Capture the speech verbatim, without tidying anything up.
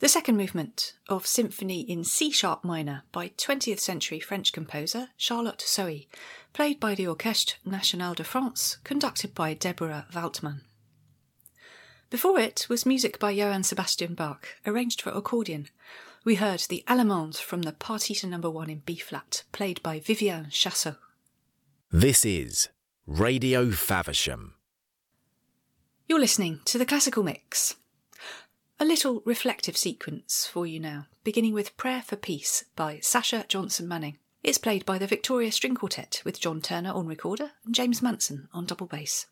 The second movement of Symphony in C-sharp minor by twentieth century French composer Charlotte Sohy, played by the Orchestre National de France, conducted by Deborah Waltman. Before it was music by Johann Sebastian Bach, arranged for accordion. We heard the Allemande from the Partita number one in B-flat, played by Vivian Chassot. This is Radio Faversham. You're listening to the Classical Mix. A little reflective sequence for you now, beginning with Prayer for Peace by Sasha Johnson Manning. It's played by the Victoria String Quartet with John Turner on recorder and James Manson on double bass.